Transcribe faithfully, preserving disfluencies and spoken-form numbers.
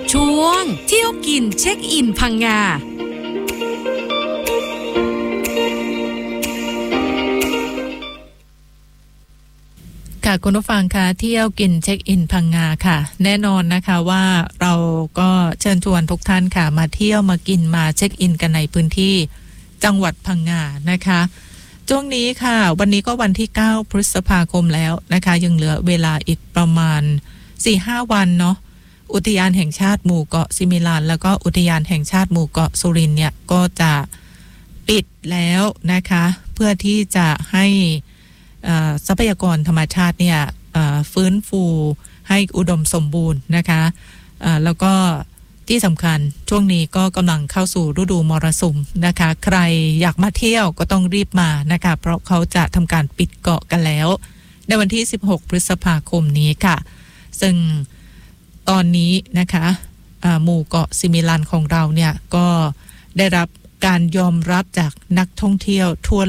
ช่วงเที่ยวกินเช็คอินพังงาค่ะคุณผู้ฟังค่ะเที่ยวกินเช็คอินพังงาค่ะแน่นอนนะคะว่าเราก็เชิญชวนทุกท่านค่ะมาเที่ยวมากินมาเช็คอินกันในพื้นที่จังหวัดพังงานะคะช่วงนี้ค่ะวันนี้ก็วันที่เก้าพฤษภาคมแล้วนะคะยังเหลือเวลาอีกประมาณ สี่ถึงห้า วันเนาะอุทยานแห่งชาติหมู่เกาะซิมิลันแล้วก็อุทยานแห่งชาติหมู่เกาะสุรินทร์เนี่ยก็จะปิดแล้วนะคะเพื่อที่จะให้ทรัพยากรธรรมชาติเนี่ยฟื้นฟูให้อุดมสมบูรณ์นะคะแล้วก็ที่สำคัญช่วงนี้ก็กำลังเข้าสู่ฤดูมรสุมนะคะใครอยากมาเที่ยวก็ต้องรีบมานะคะเพราะเขาจะทำการปิดเกาะกันแล้วในวันที่สิบหกพฤษภาคมนี้ค่ะซึ่งตอนนี้นะคะหมู่เกาะซิมิลันของเราเนี่ยก็ได้รับการยอมรับจากนักท่องเที่ยวทั่ว